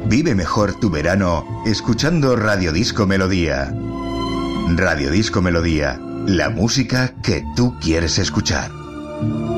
Vive mejor tu verano escuchando Radio Disco Melodía. Radio Disco Melodía, la música que tú quieres escuchar.